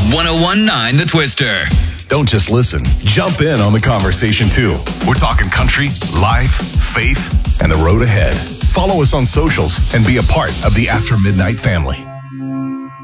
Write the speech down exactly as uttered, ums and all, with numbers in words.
one oh one point nine The Twister. Don't just listen. Jump in on the conversation, too. We're talking country, life, faith, and the road ahead. Follow us on socials and be a part of the After Midnight family.